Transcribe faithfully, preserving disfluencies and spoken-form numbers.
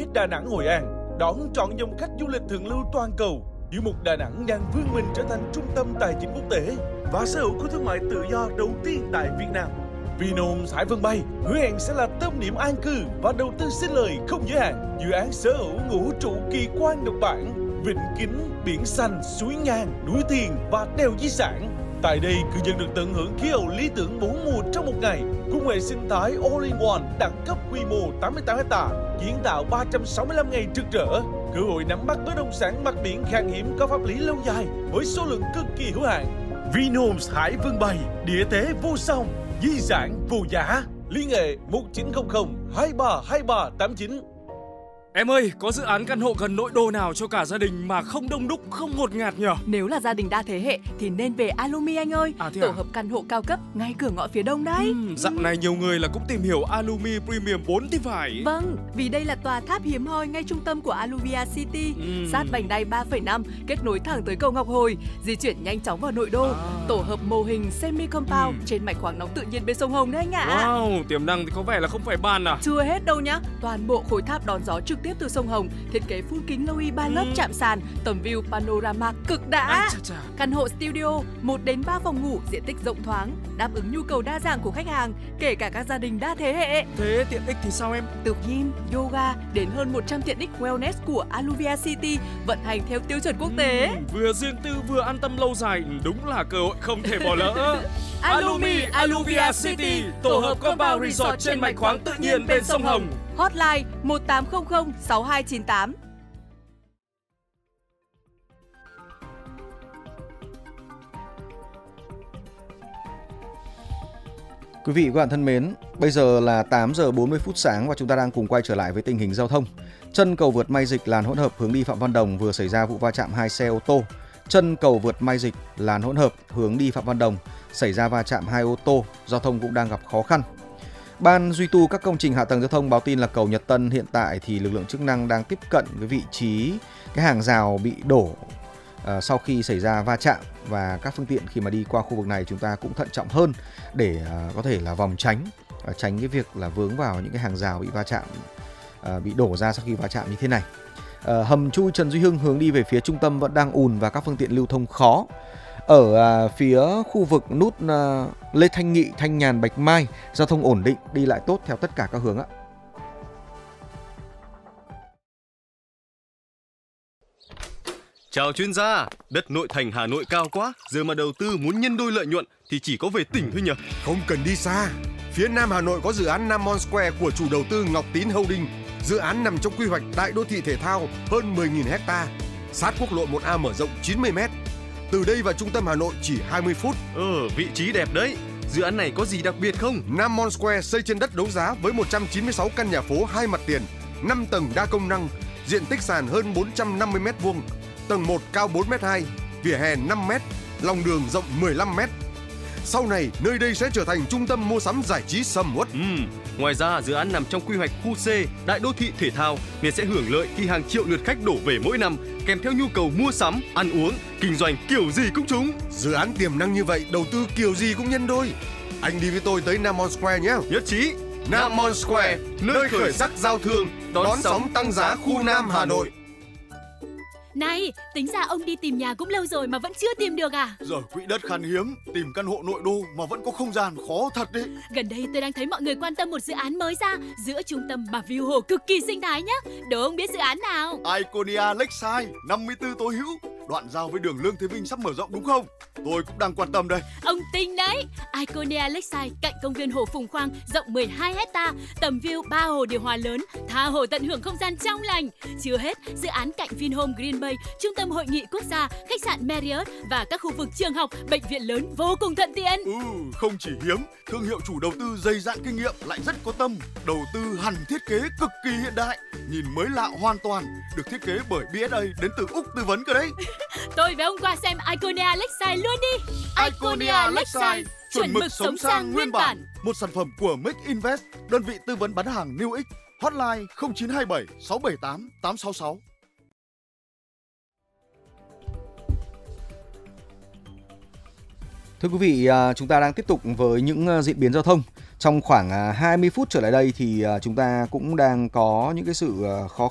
tế Đà Nẵng Hội An, đón trọn dòng khách du lịch thượng lưu toàn cầu. Du mục Đà Nẵng đang vươn mình trở thành trung tâm tài chính quốc tế và sở hữu khu thương mại tự do đầu tiên tại Việt Nam. Vinhomes Hải Vân Bay hứa hẹn sẽ là tâm điểm an cư và đầu tư sinh lời không giới hạn. Dự án sở hữu ngũ trụ kỳ quan độc bản, vịnh kính, biển xanh, suối ngang, núi thiền và đèo di sản. Tại đây, cư dân được tận hưởng khí hậu lý tưởng bốn mùa trong một ngày, cùng hệ sinh thái All-in-One đẳng cấp quy mô tám mươi tám héc ta, kiến tạo ba trăm sáu mươi lăm ngày rực rỡ, cơ hội nắm bắt bất động sản mặt biển khan hiếm có pháp lý lâu dài với số lượng cực kỳ hữu hạn. Vinhomes Hải Vân Bay, địa thế vô song, di sản vô giá. Liên hệ một chín không không hai ba hai ba tám chín. Em ơi, có dự án căn hộ gần nội đô nào cho cả gia đình mà không đông đúc, không ngột ngạt nhỉ? Nếu là gia đình đa thế hệ thì nên về Alumi anh ơi. À, Tổ à? hợp căn hộ cao cấp ngay cửa ngõ phía đông đấy. Ừ, dạo này nhiều người là cũng tìm hiểu Alumi Premium bốn thì phải. Vâng, vì đây là tòa tháp hiếm hoi ngay trung tâm của Aluvia City, ừ. sát vành đai ba phẩy năm, kết nối thẳng tới cầu Ngọc Hồi, di chuyển nhanh chóng vào nội đô. À. Tổ hợp mô hình semi compound ừ. trên mạch khoáng nóng tự nhiên bên sông Hồng đấy anh ạ. À. Wow, tiềm năng thì có vẻ là không phải bàn à? Chưa hết đâu nhá, toàn bộ khối tháp đón gió trực tiếp từ sông Hồng. Thiết kế full kính Loui ba lớp ừ. chạm sàn, tầm view panorama cực đã. À, chà, chà. Căn hộ studio một đến ba phòng ngủ, diện tích rộng thoáng, đáp ứng nhu cầu đa dạng của khách hàng, kể cả các gia đình đa thế hệ. Thế tiện ích thì sao em? Từ gym, yoga đến hơn một trăm tiện ích wellness của Aluvia City vận hành theo tiêu chuẩn quốc tế. Ừ, vừa riêng tư vừa an tâm lâu dài, đúng là cơ hội không thể bỏ lỡ. Alumi Aluvia City, tổ hợp compound resort trên mạch khoáng tự nhiên bên sông Hồng. Hotline một tám không không sáu hai chín tám. Quý vị và các bạn thân mến, bây giờ là tám giờ bốn mươi phút sáng và chúng ta đang cùng quay trở lại với tình hình giao thông. Chân cầu vượt Mai Dịch làn hỗn hợp hướng đi Phạm Văn Đồng vừa xảy ra vụ va chạm hai xe ô tô. Chân cầu vượt Mai Dịch làn hỗn hợp hướng đi Phạm Văn Đồng xảy ra va chạm hai ô tô, giao thông cũng đang gặp khó khăn. Ban duy tu các công trình hạ tầng giao thông báo tin là cầu Nhật Tân hiện tại thì lực lượng chức năng đang tiếp cận với vị trí cái hàng rào bị đổ uh, sau khi xảy ra va chạm, và các phương tiện khi mà đi qua khu vực này chúng ta cũng thận trọng hơn để uh, có thể là vòng tránh uh, tránh cái việc là vướng vào những cái hàng rào bị va chạm uh, bị đổ ra sau khi va chạm như thế này. Uh, hầm chui Trần Duy Hưng hướng đi về phía trung tâm vẫn đang ùn và các phương tiện lưu thông khó. Ở uh, phía khu vực nút uh, Lê Thanh Nghị, Thanh Nhàn, Bạch Mai, giao thông ổn định, đi lại tốt theo tất cả các hướng ạ. Chào chuyên gia, đất nội thành Hà Nội cao quá, giờ mà đầu tư muốn nhân đôi lợi nhuận thì chỉ có về tỉnh thôi nhỉ? Không cần đi xa, phía Nam Hà Nội có dự án Nam Mon Square của chủ đầu tư Ngọc Tín Holding. Dự án nằm trong quy hoạch đại đô thị thể thao hơn mười nghìn héc ta, sát quốc lộ một A mở rộng chín mươi mét. Từ đây vào trung tâm Hà Nội chỉ hai mươi phút. Ờ, vị trí đẹp đấy. Dự án này có gì đặc biệt không? Nam Mon Square xây trên đất đấu giá với một trăm chín mươi sáu căn nhà phố hai mặt tiền, năm tầng đa công năng, diện tích sàn hơn bốn trăm năm mươi mét vuông, tầng một cao bốn mét hai, vỉa hè năm mét, lòng đường rộng mười lăm mét. Sau này, nơi đây sẽ trở thành trung tâm mua sắm giải trí sầm uất. Ừ. Ngoài ra, dự án nằm trong quy hoạch khu C, đại đô thị thể thao nên sẽ hưởng lợi khi hàng triệu lượt khách đổ về mỗi năm, kèm theo nhu cầu mua sắm, ăn uống, kinh doanh kiểu gì cũng trúng. Dự án tiềm năng như vậy, đầu tư kiểu gì cũng nhân đôi. Anh đi với tôi tới Nam Mon Square nhé. Nhất trí. Nam Mon Square, nơi khởi sắc giao thương, đón, đón sóng tăng giá khu Nam Hà Nội. Này, tính ra ông đi tìm nhà cũng lâu rồi mà vẫn chưa tìm được à? Giờ quỹ đất khan hiếm, tìm căn hộ nội đô mà vẫn có không gian khó thật đấy. Gần đây tôi đang thấy mọi người quan tâm một dự án mới ra giữa trung tâm và view hồ cực kỳ sinh thái nhá. Đố ông biết dự án nào? Iconia Lakeside, năm mươi tư Tố Hữu, đoạn giao với đường Lương Thế Vinh sắp mở rộng đúng không? Tôi cũng đang quan tâm đây. Ông tinh đấy. Iconia Lakeside cạnh công viên hồ Phùng Khoang rộng mười hai héc ta, tầm view ba hồ điều hòa lớn, tha hồ tận hưởng không gian trong lành. Chưa hết, dự án cạnh Vinhome Green Bay, trung tâm hội nghị quốc gia, khách sạn Marriott và các khu vực trường học, bệnh viện lớn vô cùng thuận tiện. Ừ, không chỉ hiếm, thương hiệu chủ đầu tư dày dạn kinh nghiệm lại rất có tâm, đầu tư hẳn thiết kế cực kỳ hiện đại, nhìn mới lạ hoàn toàn, được thiết kế bởi bê ét a đến từ Úc tư vấn cơ đấy. Tôi với ông qua xem Iconia Lakeside luôn đi. Iconia Lakeside, chuẩn mực sống sang nguyên bản. Một sản phẩm của Make Invest, đơn vị tư vấn bán hàng New X. Hotline không chín hai bảy sáu bảy tám tám sáu sáu. Thưa quý vị, chúng ta đang tiếp tục với những diễn biến giao thông. Trong khoảng hai mươi phút trở lại đây thì chúng ta cũng đang có những cái sự khó